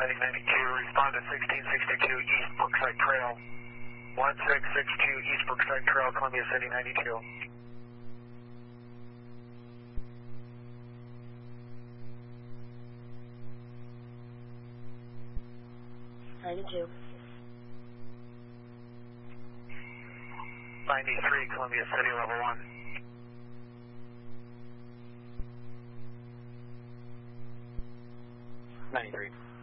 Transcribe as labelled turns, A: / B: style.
A: City 92, respond to 1662 East Brookside Trail. 1662 East Brookside Trail, Columbia City 92.
B: 92.
A: 93, Columbia City, level 1.
C: '93.